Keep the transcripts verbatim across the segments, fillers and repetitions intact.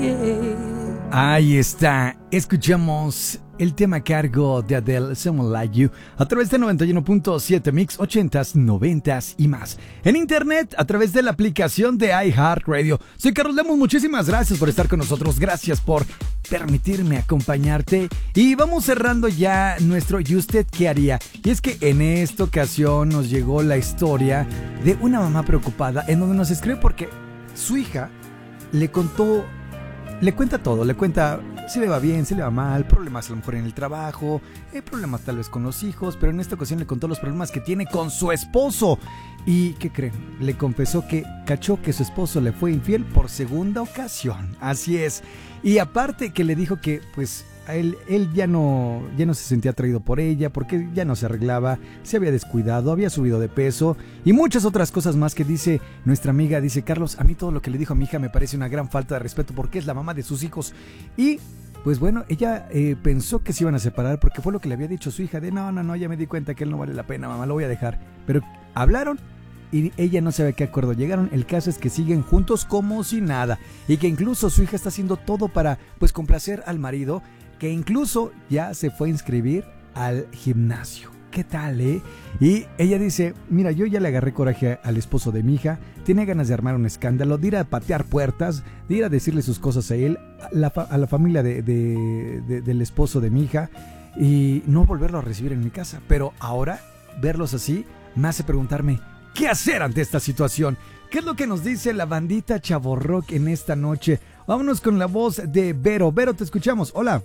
Ahí está, escuchamos el tema a cargo de Adele, Someone Like You, a través de noventa y uno punto siete Mix, ochentas, noventas y más. En internet, a través de la aplicación de iHeartRadio. Soy Carlos Lemos, muchísimas gracias por estar con nosotros, gracias por permitirme acompañarte. Y vamos cerrando ya nuestro ¿y usted qué haría? Y es que en esta ocasión nos llegó la historia de una mamá preocupada, en donde nos escribe porque su hija le contó... Le cuenta todo, le cuenta si le va bien, si le va mal, problemas a lo mejor en el trabajo, eh, problemas tal vez con los hijos, pero en esta ocasión le contó los problemas que tiene con su esposo. ¿Y qué creen? Le confesó que cachó que su esposo le fue infiel por segunda ocasión. Así es. Y aparte que le dijo que pues a él, él ya no, ya no se sentía atraído por ella, porque ya no se arreglaba, se había descuidado, había subido de peso y muchas otras cosas más que dice nuestra amiga. Dice: Carlos, a mí todo lo que le dijo a mi hija me parece una gran falta de respeto porque es la mamá de sus hijos. Y pues bueno, ella eh, pensó que se iban a separar porque fue lo que le había dicho su hija de no, no, no, ya me di cuenta que él no vale la pena, mamá, lo voy a dejar. Pero hablaron y ella no sabe a qué acuerdo llegaron. El caso es que siguen juntos como si nada y que incluso su hija está haciendo todo para pues complacer al marido, que incluso ya se fue a inscribir al gimnasio. ¿Qué tal, eh? Y ella dice: mira, yo ya le agarré coraje al esposo de mi hija, tiene ganas de armar un escándalo, de ir a patear puertas, de ir a decirle sus cosas a él, a la, a la familia de, de, de, del esposo de mi hija, y no volverlo a recibir en mi casa. Pero ahora, verlos así, me hace preguntarme, ¿qué hacer ante esta situación? ¿Qué es lo que nos dice la bandita Chavorrock en esta noche? Vámonos con la voz de Vero. Vero, te escuchamos. Hola.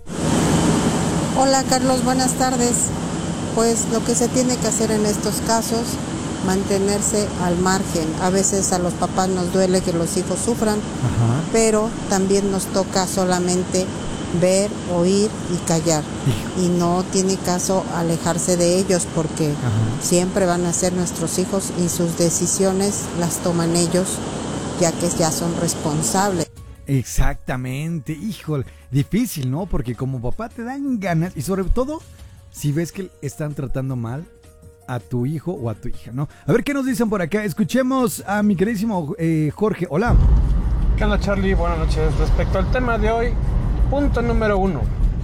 Hola, Carlos, buenas tardes. Pues lo que se tiene que hacer en estos casos, mantenerse al margen. A veces a los papás nos duele que los hijos sufran, Ajá. pero también nos toca solamente ver, oír y callar. Hijo. Y no tiene caso alejarse de ellos porque Ajá. siempre van a ser nuestros hijos y sus decisiones las toman ellos, ya que ya son responsables. Exactamente, híjole, difícil, ¿no? Porque como papá te dan ganas y sobre todo si ves que están tratando mal a tu hijo o a tu hija, ¿no? A ver qué nos dicen por acá. Escuchemos a mi queridísimo eh, Jorge. Hola. ¿Qué onda, Charlie? Buenas noches. Respecto al tema de hoy, punto número uno.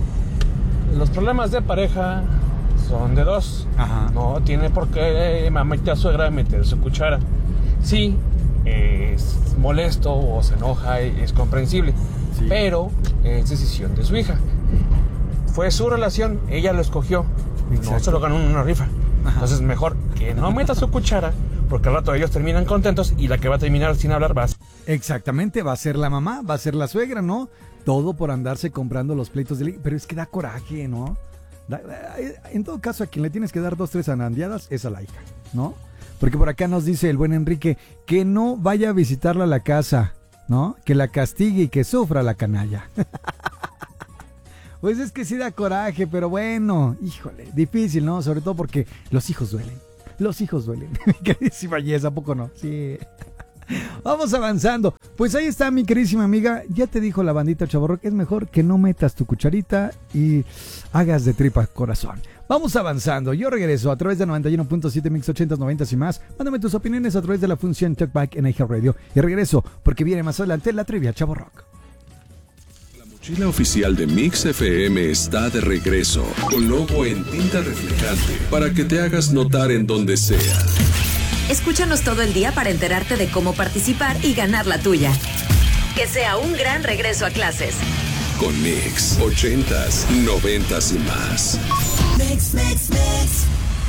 Los problemas de pareja son de dos. Ajá. No tiene por qué mamá y tía suegra meter su cuchara. Sí, es molesto o se enoja, es comprensible, sí. pero es decisión de su hija. Fue su relación, ella lo escogió, Exacto. no se lo ganó en una rifa. Ajá. Entonces mejor que no meta su cuchara, porque al rato ellos terminan contentos y la que va a terminar sin hablar va a... Exactamente, va a ser la mamá, va a ser la suegra, ¿no? Todo por andarse comprando los pleitos de... Pero es que da coraje, ¿no? Da... En todo caso, a quien le tienes que dar dos, tres anandeadas es a la hija, ¿no? Porque por acá nos dice el buen Enrique que no vaya a visitarla a la casa, ¿no? Que la castigue y que sufra la canalla. Pues es que sí da coraje, pero bueno, híjole, difícil, ¿no? Sobre todo porque los hijos duelen. Los hijos duelen. Queridísima Yes, ¿a poco no? Sí. Vamos avanzando. Pues ahí está mi queridísima amiga. Ya te dijo la bandita Chavorrock, es mejor que no metas tu cucharita y hagas de tripa corazón. Vamos avanzando. Yo regreso a través de noventa y uno punto siete Mix ochentas, noventas y más. Mándame tus opiniones a través de la función Talkback en iHeartRadio. Y regreso porque viene más adelante la trivia Chavorrock. La mochila oficial de Mix F M está de regreso con logo en tinta reflejante para que te hagas notar en donde sea. Escúchanos todo el día para enterarte de cómo participar y ganar la tuya. Que sea un gran regreso a clases. Con Mix ochentas, noventas y más. Mix, mix, mix.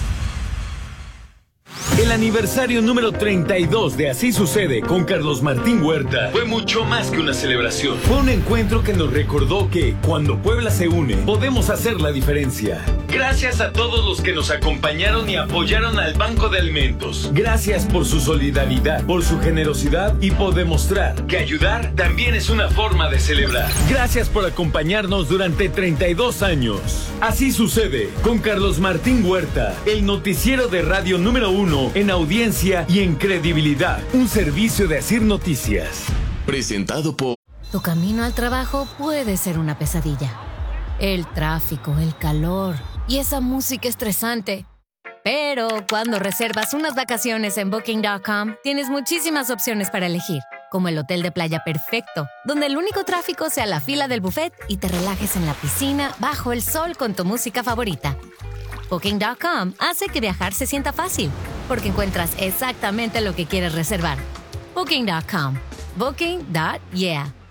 El aniversario número treinta y dos de Así Sucede con Carlos Martín Huerta fue mucho más que una celebración. Fue un encuentro que nos recordó que cuando Puebla se une, podemos hacer la diferencia. Gracias a todos los que nos acompañaron y apoyaron al Banco de Alimentos. Gracias por su solidaridad, por su generosidad y por demostrar que ayudar también es una forma de celebrar. Gracias por acompañarnos durante treinta y dos años. Así Sucede con Carlos Martín Huerta, el noticiero de radio número uno en audiencia y en credibilidad. Un servicio de Asir Noticias. Presentado por... Tu camino al trabajo puede ser una pesadilla. El tráfico, el calor y esa música estresante. Pero cuando reservas unas vacaciones en Booking punto com, tienes muchísimas opciones para elegir. como el hotel de playa perfecto, donde el único tráfico sea la fila del buffet y te relajes en la piscina bajo el sol con tu música favorita. Booking punto com hace que viajar se sienta fácil, porque encuentras exactamente lo que quieres reservar. Booking punto com. Booking. Yeah.